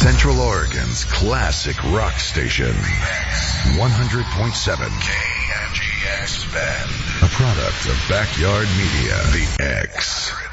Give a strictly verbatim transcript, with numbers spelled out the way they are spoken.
Central Oregon's classic rock station. one hundred point seven K N G X Bend. A product of Backyard Media. The X.